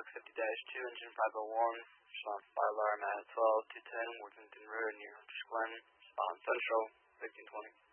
Fox 50-2, engine 501, response by alarm at 12-210, Worthington Road near Hunter's Glen, response Central, 1520.